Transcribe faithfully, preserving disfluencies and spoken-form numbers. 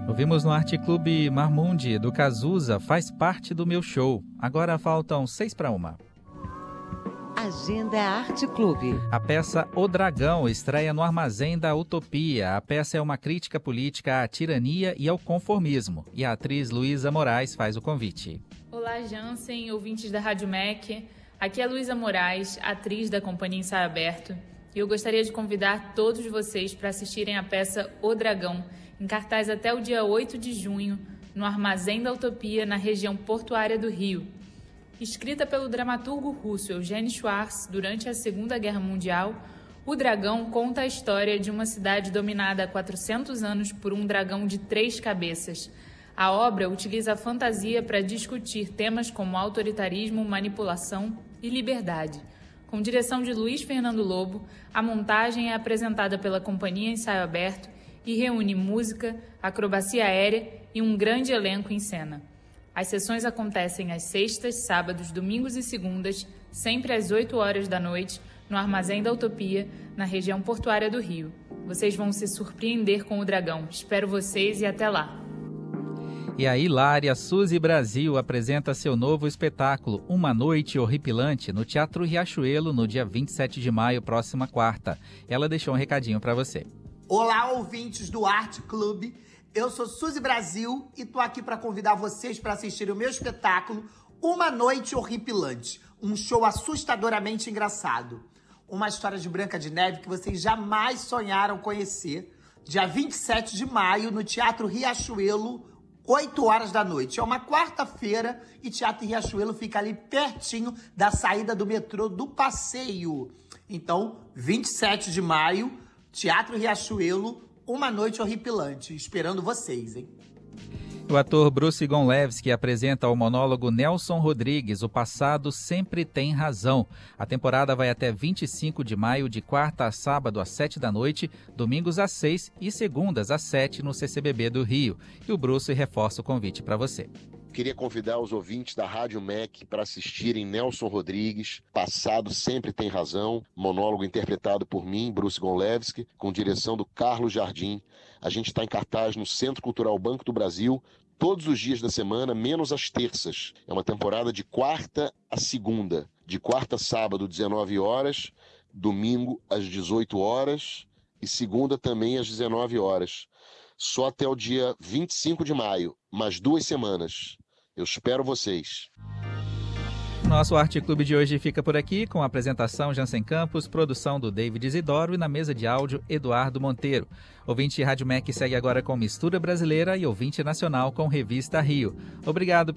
Ouvimos no Arte Clube Marmundi, do Cazuza, Faz Parte do Meu Show. Agora faltam seis para uma. Agenda Arte Clube. A peça O Dragão estreia no Armazém da Utopia. A peça é uma crítica política à tirania e ao conformismo. E a atriz Luísa Moraes faz o convite. Olá, Jansen, ouvintes da Rádio M E C. Aqui é Luísa Moraes, atriz da Companhia Ensaio Aberto. E eu gostaria de convidar todos vocês para assistirem a peça O Dragão, em cartaz até o dia oito de junho, no Armazém da Utopia, na região portuária do Rio. Escrita pelo dramaturgo russo Eugênio Schwartz durante a Segunda Guerra Mundial, O Dragão conta a história de uma cidade dominada há quatrocentos anos por um dragão de três cabeças. A obra utiliza a fantasia para discutir temas como autoritarismo, manipulação e liberdade. Com direção de Luiz Fernando Lobo, a montagem é apresentada pela Companhia Ensaio Aberto e reúne música, acrobacia aérea e um grande elenco em cena. As sessões acontecem às sextas, sábados, domingos e segundas, sempre às oito horas da noite, no Armazém da Utopia, na região portuária do Rio. Vocês vão se surpreender com o Dragão. Espero vocês e até lá! E a hilária Suzy Brasil apresenta seu novo espetáculo, Uma Noite Horripilante, no Teatro Riachuelo, no dia vinte e sete de maio, próxima quarta. Ela deixou um recadinho para você. Olá, ouvintes do Arte Clube. Eu sou Suzy Brasil e tô aqui para convidar vocês para assistir o meu espetáculo Uma Noite Horripilante, um show assustadoramente engraçado. Uma história de Branca de Neve que vocês jamais sonharam conhecer. Dia vinte e sete de maio, no Teatro Riachuelo, oito horas da noite. É uma quarta-feira e Teatro Riachuelo fica ali pertinho da saída do metrô do Passeio. Então, vinte e sete de maio, Teatro Riachuelo, Uma Noite Horripilante. Esperando vocês, hein? O ator Bruce Gonlewski apresenta o monólogo Nelson Rodrigues, O Passado Sempre Tem Razão. A temporada vai até vinte e cinco de maio, de quarta a sábado às sete da noite, domingos às seis e segundas às sete no C C B B do Rio. E o Bruce reforça o convite para você. Queria convidar os ouvintes da Rádio M E C para assistirem Nelson Rodrigues, Passado Sempre Tem Razão, monólogo interpretado por mim, Bruce Gonlewski, com direção do Carlos Jardim. A gente está em cartaz no Centro Cultural Banco do Brasil, todos os dias da semana, menos as terças. É uma temporada de quarta a segunda, de quarta a sábado, dezenove horas, domingo às dezoito horas e segunda também às dezenove horas. Só até o dia vinte e cinco de maio, mais duas semanas. Eu espero vocês. Nosso Arte Clube de hoje fica por aqui, com a apresentação Jansen Campos, produção do David Isidoro e na mesa de áudio Eduardo Monteiro. Ouvinte Rádio M E C segue agora com Mistura Brasileira e ouvinte nacional com Revista Rio. Obrigado.